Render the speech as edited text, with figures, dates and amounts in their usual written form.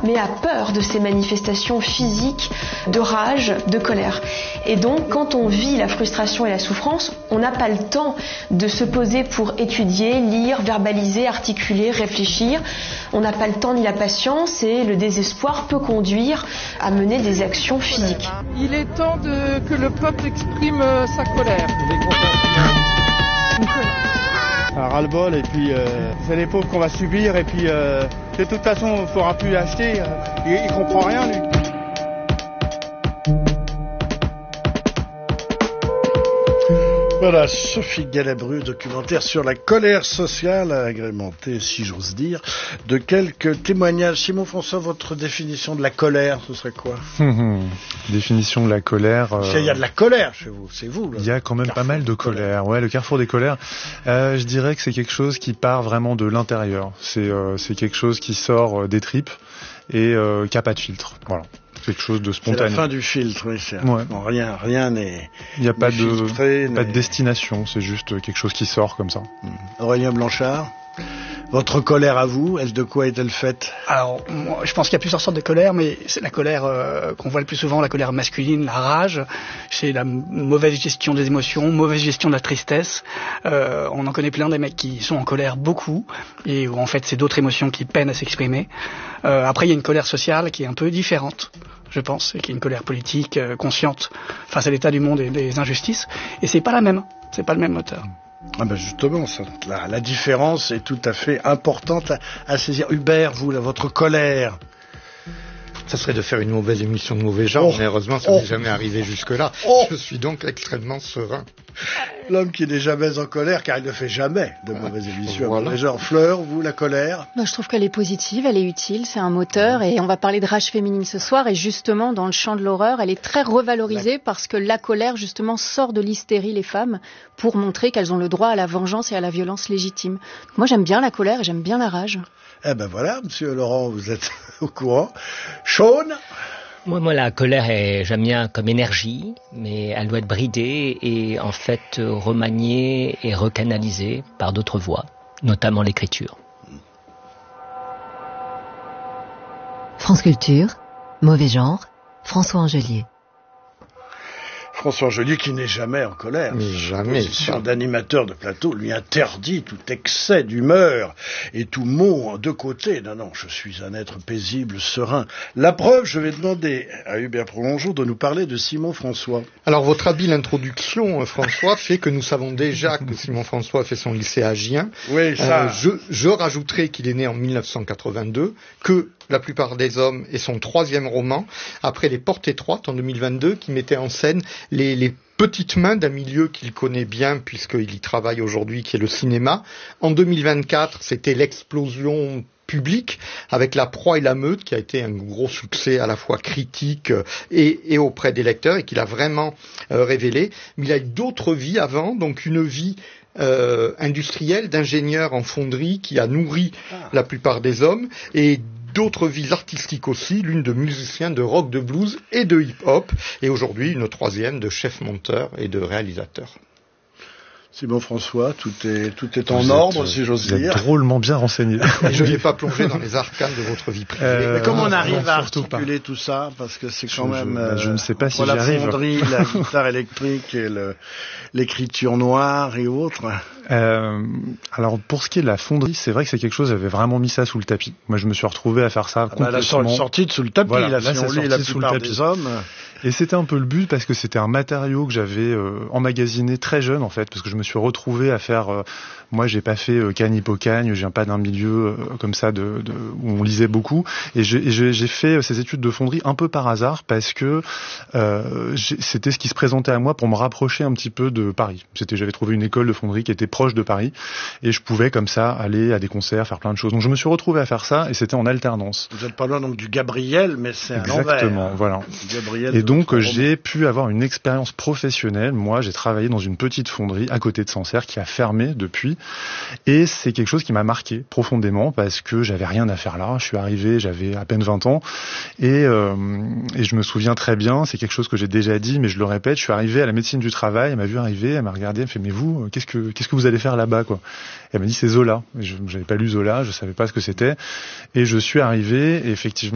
mais a peur de ces manifestations physiques de rage, de colère. Et donc, quand on vit la frustration et la souffrance, on n'a pas le temps de se poser pour étudier, lire, verbaliser, articuler, réfléchir. On n'a pas le temps ni la patience et le désespoir peut conduire à mener des actions physiques. Il est temps que le peuple exprime sa colère. Un ras-le-bol et puis c'est les pauvres qu'on va subir et puis de toute façon il ne faudra plus l'acheter, il comprend rien lui. Voilà, Sophie Galabru, documentaire sur la colère sociale, agrémenté, si j'ose dire, de quelques témoignages. Simon François, votre définition de la colère, ce serait quoi? Définition de la colère... Il y a de la colère chez vous, c'est vous. Là, il y a quand même pas mal de colère. Ouais, le carrefour des colères. Je dirais que c'est quelque chose qui part vraiment de l'intérieur. C'est quelque chose qui sort des tripes et qui n'a pas de filtre. Voilà. Quelque chose de spontané. C'est la fin du filtre, oui. Ouais. Bon, rien n'est. Il n'y a pas filtré, pas de destination, c'est juste quelque chose qui sort comme ça. Aurélien Blanchard, votre colère à vous, de quoi est-elle faite? Alors, moi, je pense qu'il y a plusieurs sortes de colère, mais c'est la colère qu'on voit le plus souvent, la colère masculine, la rage, c'est la mauvaise gestion des émotions, mauvaise gestion de la tristesse. On en connaît plein des mecs qui sont en colère beaucoup, et où en fait c'est d'autres émotions qui peinent à s'exprimer. Après, il y a une colère sociale qui est un peu différente, je pense, et qui est une colère politique, consciente, face à l'état du monde et des injustices, et c'est pas la même, c'est pas le même moteur. Ah ben justement, la différence est tout à fait importante à saisir. Hubert, vous, votre colère? Ça serait de faire une mauvaise émission de mauvais genre, mais heureusement ça n'est jamais arrivé jusque-là. Je suis donc extrêmement serein. L'homme qui n'est jamais en colère, car il ne fait jamais de mauvaises émissions. Voilà. Genre, Fleur, vous, la colère? Je trouve qu'elle est positive, elle est utile, c'est un moteur, et on va parler de rage féminine ce soir, et justement, dans le champ de l'horreur, elle est très revalorisée parce que la colère, justement, sort de l'hystérie les femmes pour montrer qu'elles ont le droit à la vengeance et à la violence légitime. Moi, j'aime bien la colère et j'aime bien la rage. Eh ben voilà, monsieur Laurent, vous êtes au courant. Sean? Moi, la colère, j'aime bien comme énergie, mais elle doit être bridée et en fait remaniée et recanalisée par d'autres voies, notamment l'écriture. France Culture, Mauvais genre, François Angelier. François Angelier qui n'est jamais en colère. Mais jamais. Sa position d'animateur de plateau lui interdit tout excès d'humeur et tout mot de côté. Non, je suis un être paisible, serein. La preuve, je vais demander à Hubert Prolongeau de nous parler de Simon François. Alors, votre habile introduction, François, fait que nous savons déjà que Simon François fait son lycée à Gien. Oui, ça. Je rajouterai qu'il est né en 1982, que La plupart des hommes est son 3e roman, après Les Portes étroites en 2022, qui mettait en scène les petites mains d'un milieu qu'il connaît bien puisqu'il y travaille aujourd'hui, qui est le cinéma. En 2024, c'était l'explosion publique avec La Proie et la Meute, qui a été un gros succès à la fois critique et auprès des lecteurs, et qu'il a vraiment révélé. Mais il a eu d'autres vies avant, donc une vie industrielle, d'ingénieur en fonderie, qui a nourri la plupart des hommes, et d'autres vies artistiques aussi, l'une de musicien de rock, de blues et de hip-hop, et aujourd'hui une 3e de chef-monteur et de réalisateur. Simon François, tout est en ordre, si j'ose dire. Vous êtes drôlement bien renseigné. Et je ne vais pas plonger dans les arcanes de votre vie privée. Mais comment on arrive à articuler tout ça? Parce que c'est quand même... je ne sais pas si j'y la arrive. fonderie, la guitare électrique et l'écriture noire et autres. Alors, pour ce qui est de la fonderie, c'est vrai que c'est quelque chose, j'avais vraiment mis ça sous le tapis. Moi, je me suis retrouvé à faire ça complètement. La sortie de sous le tapis, voilà, là, si on lit la plupart des hommes... Et c'était un peu le but, parce que c'était un matériau que j'avais emmagasiné très jeune, en fait, parce que je me suis retrouvé à faire... moi, j'ai pas fait Cagne-Hippocagne, je viens pas d'un milieu comme ça où on lisait beaucoup, et j'ai fait ces études de fonderie un peu par hasard, parce que c'était ce qui se présentait à moi pour me rapprocher un petit peu de Paris. J'avais trouvé une école de fonderie qui était proche de Paris, et je pouvais comme ça aller à des concerts, faire plein de choses. Donc je me suis retrouvé à faire ça, et c'était en alternance. Vous êtes pas loin donc du Gabriel, mais c'est à l'envers. Exactement, voilà. Gabriel, et donc j'ai pu avoir une expérience professionnelle. Moi, j'ai travaillé dans une petite fonderie à côté de Sancerre qui a fermé depuis, et c'est quelque chose qui m'a marqué profondément, parce que j'avais rien à faire là. Je suis arrivé, j'avais à peine 20 ans, et je me souviens très bien, c'est quelque chose que j'ai déjà dit, mais je le répète, je suis arrivé à la médecine du travail, elle m'a vu arriver, elle m'a regardé, elle me fait: mais vous, qu'est-ce que vous allez faire là-bas, quoi? Et elle m'a dit: c'est Zola. Je n'avais pas lu Zola, je savais pas ce que c'était, et je suis arrivé, et effectivement